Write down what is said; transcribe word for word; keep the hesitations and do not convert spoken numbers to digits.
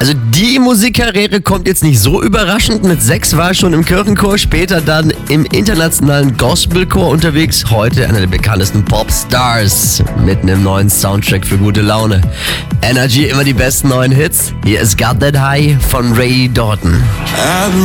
Also die Musikkarriere kommt jetzt nicht so überraschend. Mit sechs war er schon im Kirchenchor, später dann im internationalen Gospelchor unterwegs. Heute einer der bekanntesten Popstars mit einem neuen Soundtrack für gute Laune. Energy, immer die besten neuen Hits. Hier ist Got That High von Ray Dalton.